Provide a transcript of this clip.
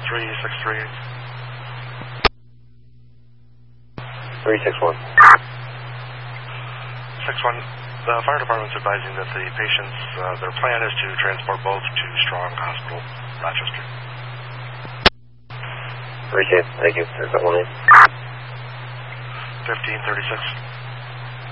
363. 361. 61. The fire department's advising that the patients, their plan is to transport both to Strong Hospital, Rochester. Appreciate it. Thank you. There's that one in. 1536.